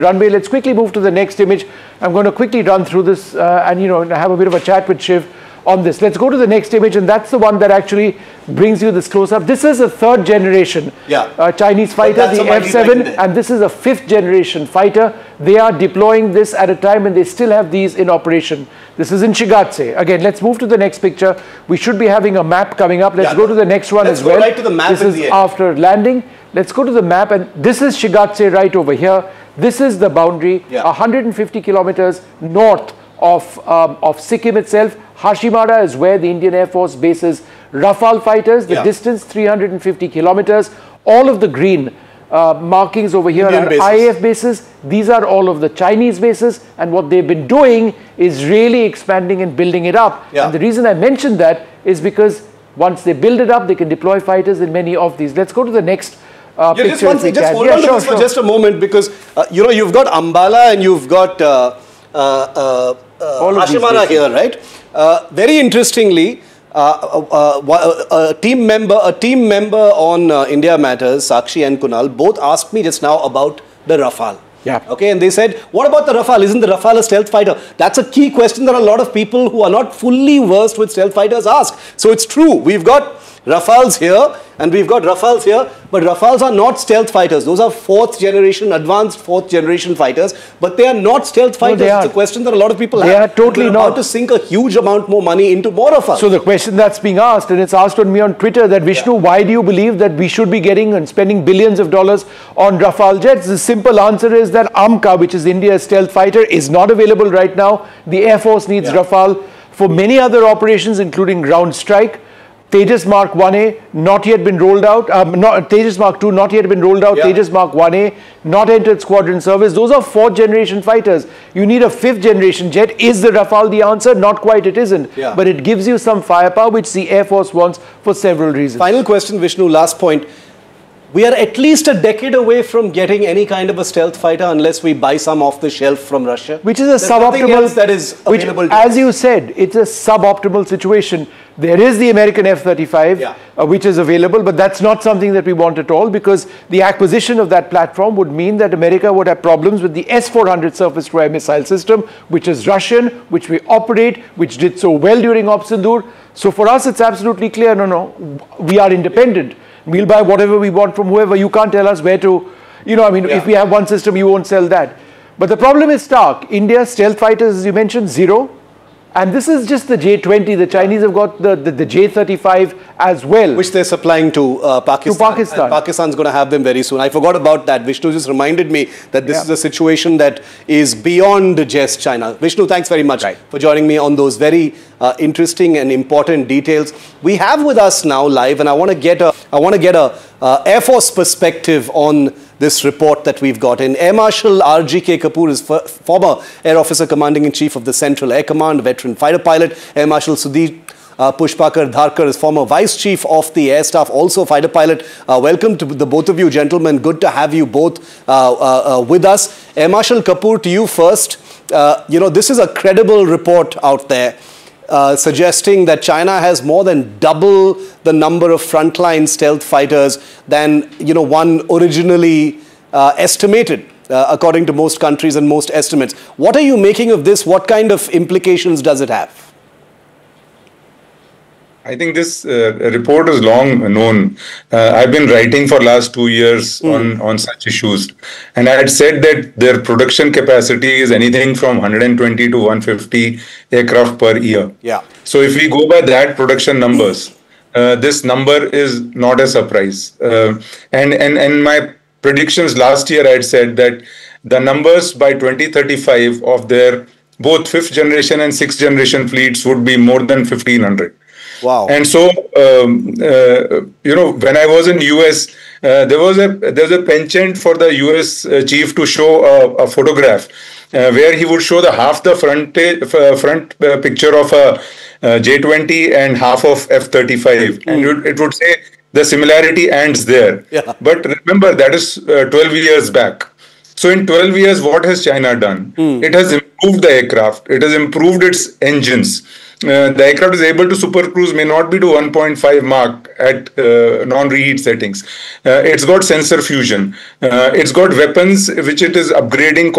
runway. Let's quickly move to the next image. I'm going to quickly run through this and have a bit of a chat with Shiv on this. Let's go to the next image, and that's the one that actually brings you this close-up. This is a third generation Chinese fighter, the F-7, and this is a fifth generation fighter. They are deploying this at a time when they still have these in operation. This is in Shigatse. Again, let's move to the next picture. We should be having a map coming up. Let's go to the next one as well. Let's go right to the map. This is after landing. Let's go to the map, and this is Shigatse right over here. This is the boundary, 150 kilometers north of Sikkim itself. Hashimara is where the Indian Air Force bases Rafale fighters. The distance 350 kilometers. All of the green markings over here are IAF bases. These are all of the Chinese bases, and what they've been doing is really expanding and building it up. And the reason I mentioned that is because once they build it up, they can deploy fighters in many of these. Let's go to the next picture. Just hold on to this for just a moment, because you've got Ambala and you've got Hashimara here, right? Very interestingly, a team member on India Matters, Sakshi and Kunal, both asked me just now about the Rafale. Okay, and they said, what about the Rafale? Isn't the Rafale a stealth fighter? That's a key question that a lot of people who are not fully versed with stealth fighters ask. So it's true, we've got Rafales here and we've got Rafales here, but Rafales are not stealth fighters. Those are advanced fourth generation fighters, but they are not stealth fighters. No, it's a question that a lot of people have. They are totally not. How to sink a huge amount more money into more Rafales. So the question that's being asked, and it's asked on me on Twitter, that Vishnu, why do you believe that we should be getting and spending billions of dollars on Rafale jets? The simple answer is that AMCA, which is India's stealth fighter, is not available right now. The Air Force needs Rafale for many other operations, including ground strike. Tejas Mark 1A not yet been rolled out. Tejas Mark 2 not yet been rolled out. Tejas Mark 1A not entered squadron service. Those are fourth generation fighters. You need a fifth generation jet. Is the Rafale the answer? Not quite, it isn't. But it gives you some firepower, which the Air Force wants for several reasons. Final question, Vishnu, last point. We are at least a decade away from getting any kind of a stealth fighter unless we buy some off the shelf from Russia. Which is a suboptimal, that is available to as you said, it's a suboptimal situation. There is the American F-35, which is available, but that's not something that we want at all, because the acquisition of that platform would mean that America would have problems with the S-400 surface-to-air missile system, which is Russian, which we operate, which did so well during Op Sindoor. So for us, it's absolutely clear, we are independent. We'll buy whatever we want from whoever. You can't tell us where to, if we have one system, you won't sell that. But the problem is stark. India's stealth fighters, as you mentioned, 0. And this is just the J-20. The Chinese have got the J-35 as well. Which they're supplying to Pakistan. And Pakistan's going to have them very soon. I forgot about that. Vishnu just reminded me that this is a situation that is beyond just China. Vishnu, thanks very much for joining me on those very interesting and important details. We have with us now live, and I want to get a Air Force perspective on this report that we've got in. Air Marshal R.G.K. Kapoor is former Air Officer Commanding-in-Chief of the Central Air Command, veteran fighter pilot. Air Marshal Sudhir Pushpakar Dharkar is former Vice Chief of the Air Staff, also fighter pilot. Welcome to the both of you, gentlemen. Good to have you both with us. Air Marshal Kapoor, to you first. This is a credible report out there. Suggesting that China has more than double the number of frontline stealth fighters than one originally estimated, according to most countries and most estimates. What are you making of this? What kind of implications does it have? I think this report is long known. I've been writing for last 2 years on such issues. And I had said that their production capacity is anything from 120 to 150 aircraft per year. So if we go by that production numbers, this number is not a surprise. And my predictions last year, I had said that the numbers by 2035 of their both 5th generation and 6th generation fleets would be more than 1,500. Wow. And so, when I was in US, there was a penchant for the US chief to show a photograph where he would show half the front picture of a J-20 and half of F-35. And it would say the similarity ends there. But remember, that is 12 years back. So in 12 years, what has China done? It has improved improved the aircraft. It has improved its engines. The aircraft is able to supercruise, may not be to 1.5 Mach at non-reheat settings. It's got sensor fusion. It's got weapons which it is upgrading